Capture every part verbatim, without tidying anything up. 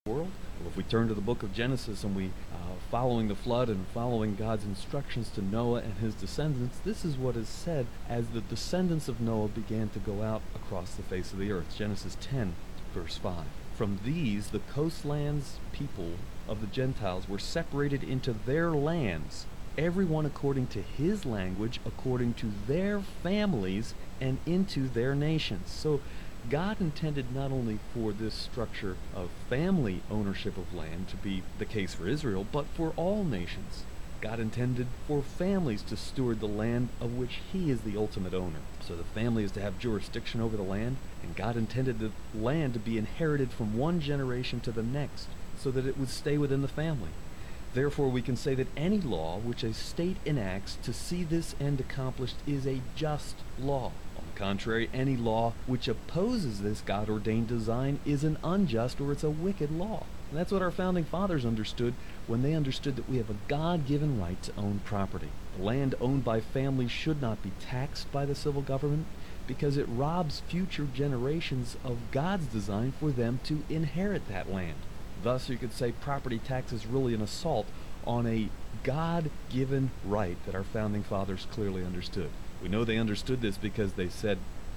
world? Well, if we turn to the book of Genesis and we, uh, following the flood and following God's instructions to Noah and his descendants, this is what is said as the descendants of Noah began to go out across the face of the earth. Genesis ten, verse five. From these, the coastlands people of the Gentiles were separated into their lands, everyone according to his language, according to their families, and into their nations. So God intended not only for this structure of family ownership of land to be the case for Israel, but for all nations. God intended for families to steward the land of which he is the ultimate owner. So the family is to have jurisdiction over the land, and God intended the land to be inherited from one generation to the next, so that it would stay within the family. Therefore, we can say that any law which a state enacts to see this end accomplished is a just law. On the contrary, any law which opposes this God-ordained design is an unjust or it's a wicked law. And that's what our founding fathers understood when they understood that we have a God-given right to own property. The land owned by families should not be taxed by the civil government because it robs future generations of God's design for them to inherit that land. Thus, you could say property tax is really an assault on a God-given right that our founding fathers clearly understood. We know they understood this because they said,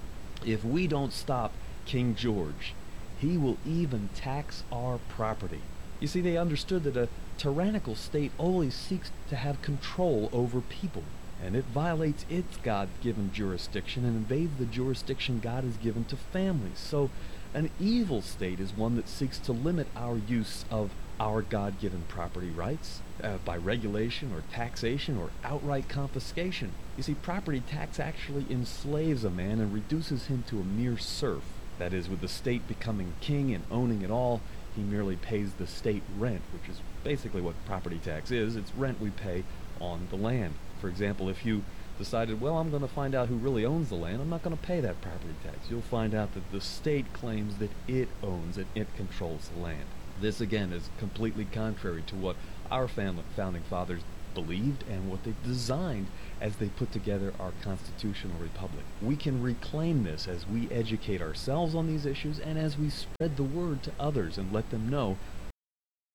if we don't stop King George, he will even tax our property. You see, they understood that a tyrannical state always seeks to have control over people, and it violates its God-given jurisdiction and invades the jurisdiction God has given to families. So an evil state is one that seeks to limit our use of our God-given property rights uh, by regulation or taxation or outright confiscation. You see, property tax actually enslaves a man and reduces him to a mere serf. That is, with the state becoming king and owning it all, he merely pays the state rent, which is basically what property tax is. It's rent we pay on the land. For example, if you decided, well, I'm going to find out who really owns the land, I'm not going to pay that property tax. You'll find out that the state claims that it owns it, it controls the land. This, again, is completely contrary to what our family, founding fathers believed and what they designed as they put together our constitutional republic. We can reclaim this as we educate ourselves on these issues and as we spread the word to others and let them know